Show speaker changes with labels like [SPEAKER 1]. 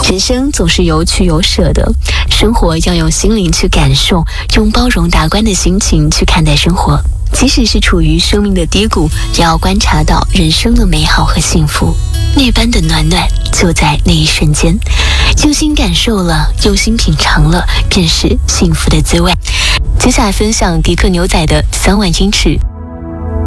[SPEAKER 1] 人生总是有取有舍的，生活要用心灵去感受，用包容达观的心情去看待生活。即使是处于生命的低谷，也要观察到人生的美好和幸福。那般的暖暖就在那一瞬间，用心感受了，用心品尝了，便是幸福的滋味。接下来分享迪克牛仔的3万英尺。